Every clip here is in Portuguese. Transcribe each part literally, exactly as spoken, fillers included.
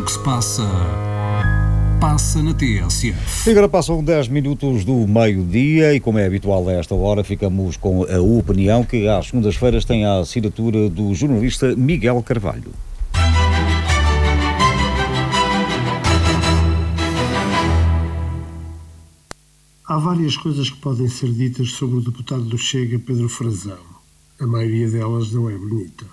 o que se passa, passa na T S F. E agora passam dez minutos do meio-dia e, como é habitual a esta hora, ficamos com a opinião que às segundas-feiras tem a assinatura do jornalista Miguel Carvalho. Há várias coisas que podem ser ditas sobre o deputado do Chega, Pedro Frazão. A maioria delas não é bonita.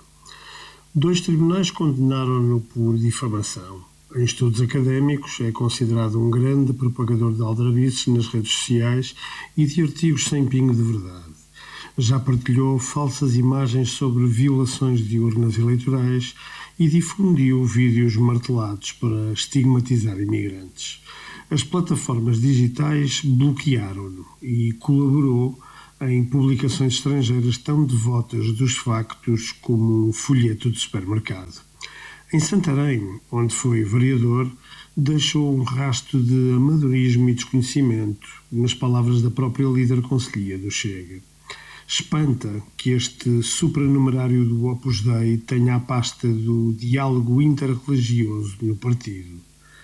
Dois tribunais condenaram-no por difamação. Em estudos académicos, é considerado um grande propagador de aldrabices nas redes sociais e de artigos sem pingo de verdade. Já partilhou falsas imagens sobre violações de urnas eleitorais e difundiu vídeos martelados para estigmatizar imigrantes. As plataformas digitais bloquearam-no e colaborou em publicações estrangeiras tão devotas dos factos como um folheto de supermercado. Em Santarém, onde foi vereador, deixou um rastro de amadorismo e desconhecimento, nas palavras da própria líder conselhia do Chega. Espanta que este supranumerário do Opus Dei tenha a pasta do diálogo interreligioso no partido.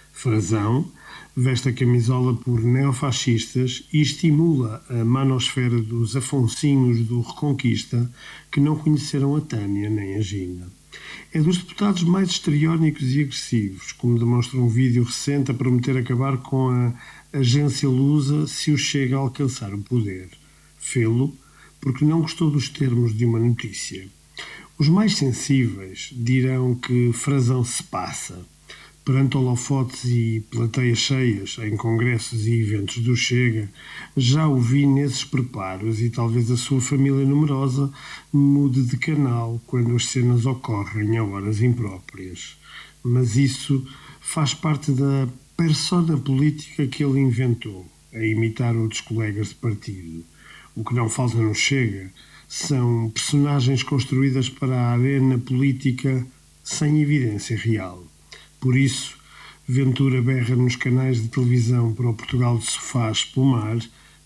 Frazão veste a camisola por neofascistas e estimula a manosfera dos afonsinhos do Reconquista que não conheceram a Tânia nem a Gina. É dos deputados mais histriónicos e agressivos, como demonstra um vídeo recente a prometer acabar com a agência Lusa se o Chega a alcançar o poder. Fê-lo porque não gostou dos termos de uma notícia. Os mais sensíveis dirão que Frazão se passa. Perante holofotes e plateias cheias em congressos e eventos do Chega, já o vi nesses preparos e talvez a sua família numerosa mude de canal quando as cenas ocorrem a horas impróprias. Mas isso faz parte da persona política que ele inventou, a imitar outros colegas de partido. O que não falta no Chega são personagens construídas para a arena política sem evidência real. Por isso, Ventura berra nos canais de televisão para o Portugal de sofá espumar,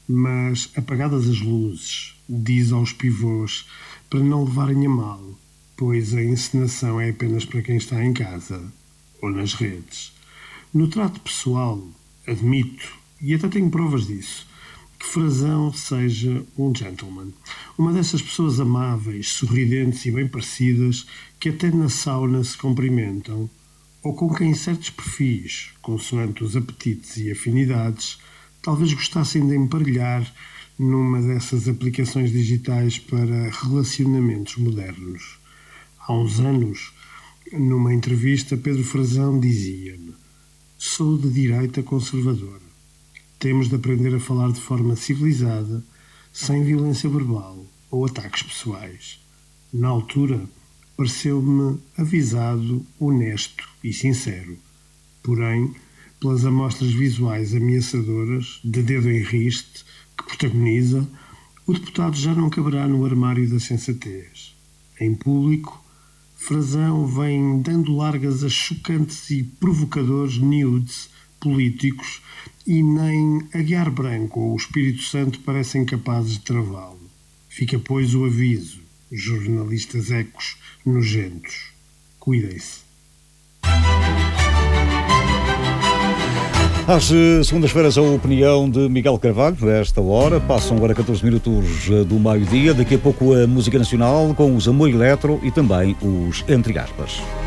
mas apagadas as luzes, diz aos pivôs para não levarem a mal, pois a encenação é apenas para quem está em casa ou nas redes. No trato pessoal, admito, e até tenho provas disso, que Frazão seja um gentleman. Uma dessas pessoas amáveis, sorridentes e bem parecidas que até na sauna se cumprimentam, ou com quem certos perfis, consoante os apetites e afinidades, talvez gostassem de emparelhar numa dessas aplicações digitais para relacionamentos modernos. Há uns anos, numa entrevista, Pedro Frazão dizia-me: "Sou de direita conservadora. Temos de aprender a falar de forma civilizada, sem violência verbal ou ataques pessoais." Na altura, pareceu-me avisado, honesto e sincero. Porém, pelas amostras visuais ameaçadoras, de dedo em riste, que protagoniza, o deputado já não caberá no armário da sensatez. Em público, Frazão vem dando largas a chocantes e provocadores nudes políticos e nem Aguiar Branco ou o Espírito Santo parecem capazes de travá-lo. Fica, pois, o aviso: jornalistas ecos nojentos, cuidem-se. Às segundas-feiras, a opinião de Miguel Carvalho. A esta hora, passam agora catorze minutos do meio-dia. Daqui a pouco a música nacional com os Amor Eletro e também os Entre Aspas.